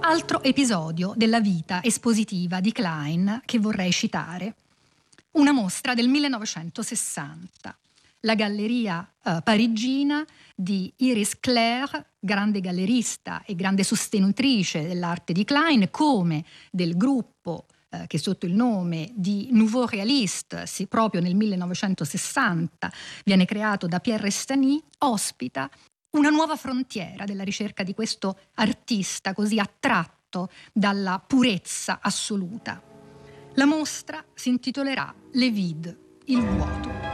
Altro episodio della vita espositiva di Klein che vorrei citare. Una mostra del 1960. La galleria parigina di Iris Clare, grande gallerista e grande sostenitrice dell'arte di Klein, come del gruppo che sotto il nome di Nouveau Realiste, proprio nel 1960 viene creato da Pierre Restany, ospita una nuova frontiera della ricerca di questo artista così attratto dalla purezza assoluta. La mostra si intitolerà Le Vide, il vuoto.